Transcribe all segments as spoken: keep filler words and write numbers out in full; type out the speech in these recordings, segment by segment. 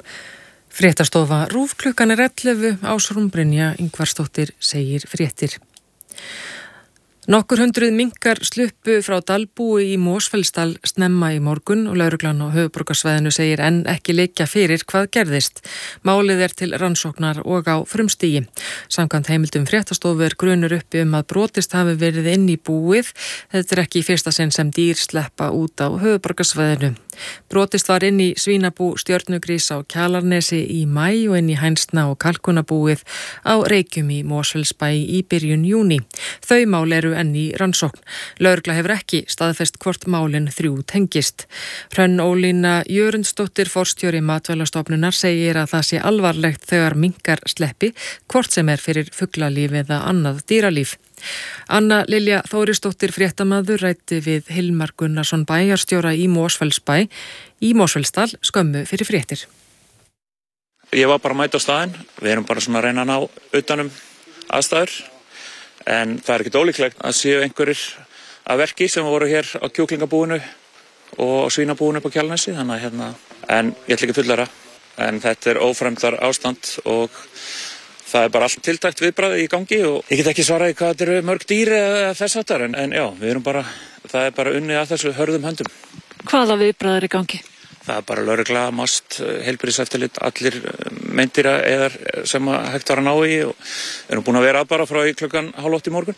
Fréttastofa RÚV klukkan er ellefu, Ásrún Brynja Ingvarsdóttir segir fréttir. Nokkur hundruð minkar sluppu frá dalbúi í Mosfellsdal snemma í morgun og lögreglan á höfuðborgarsvæðinu segir enn ekki liggja fyrir hvað gerðist. Málið er til rannsóknar og á frumstigi. Samkvæmt heimildum fréttastofu er grunur uppi um að brotist hafi verið inn í búið. Þetta er ekki í fyrsta sinn sem dýr sleppa út á höfuðborgarsvæðinu. Brotist var inn í svínabú Stjörnugrís á Kjalarnesi í maí og inn í Hænsna og Kalkunabúið á Reykjum í Mosfellsbæ í byrjun júní. Þau mál eru enn í rannsókn. Lögregla hefur ekki staðfest hvort málin þrjú tengist. Hrönn Ólína Jörundsdóttir, forstjóri Matvælastofnunar, segir að það sé alvarlegt þegar minkar sleppi, hvort sem er fyrir fuglalíf eða annað dýralíf. Anna Lilja Þórisdóttir fréttamaður ræddi við Hilmar Gunnarsson bæjarstjóra í Mosfellsbæ í Mosfellsdal skömmu fyrir fréttir. Ég var bara að mæta á staðinn. Við erum bara svona að reyna að ná utanum aðstæður. En það er ekkert ólíklegt að séu einhverjir að verki sem voru hér á kjúklingabúinu og svínabúinu upp á Kjalarnesi. Þannig að hérna, en ég ætla ekki að fullara. En þetta er ófremdar ástand og það er bara allt tiltækt viðbragð í gangi og ég get ekki svaraði hvað þetta eru mörg dýr eða þess aftar en, en já, við erum bara, það er bara unnið að þessu hörðum höndum. Hvaða viðbragð er í gangi? Það er bara lögregla, mast, heilbrigðiseftirlit, allir meindýra eðar sem hægt var að ná í og erum búin að vera að bara frá í klukkan hálf átta í morgun.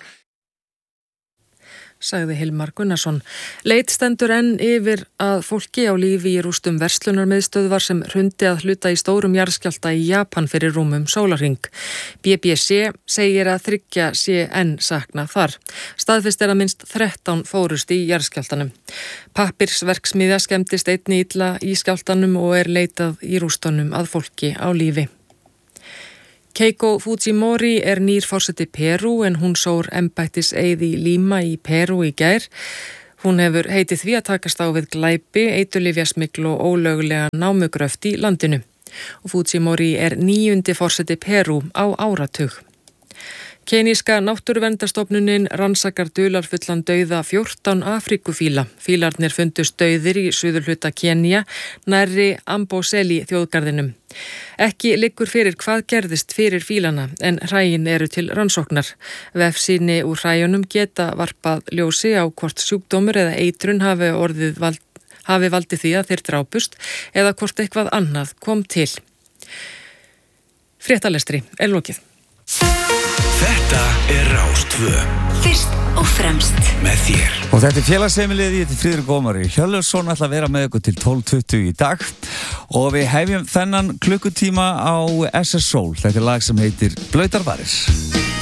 Sagði Hilmar Gunnarsson. Leit stendur enn yfir að fólki á lífi í rústum verslunarmiðstöðvar sem hrundi að hluta í stórum jarðskjálfta í Japan fyrir rúmum sólarhring. B B C segir að þriggja sé enn saknað þar. Staðfest er að minnst þrettán fórust í jarðskjálftanum. Pappirsverksmiðja skemmdist einni illa í skjálftanum og er leitað í rústunum að fólki á lífi. Keiko Fujimori er nýr forseti Perú en hún sór embættiseið í Lima í Perú í gær. Hún hefur heitið því að takast á við glæpi, eiturlyfjasmygl og ólöglega námugröft í landinu. Og Fujimori er níundi forseti Perú á áratug. Keníska náttúruverndarstofnunin rannsakar dularfullan dauða fjórtán Afríkufíla. Fílarnir fundust dauðir í suðurhluta Kenía nærri Amboseli þjóðgarðinum. Ekki liggur fyrir hvað gerðist fyrir fílana en hræin eru til rannsóknar. Vefsýni úr hræjunum geta varpað ljósi á hvort sjúkdómur eða eitrun hafi orðið vald, hafi valdið því að þeir drápust eða hvort eitthvað annað kom til. Fréttalestri er lokið. Þetta er Rás tvö. Fyrst og fremst með þér. Og þetta er félagsheimilið, ég heiti Friðrik Ómari Hjörleifsson, ætla að vera með ykkur til tólf tuttugu í dag og við hefjum þennan klukkutíma á S S Soul. Þetta er lag sem heitir Blautar varir.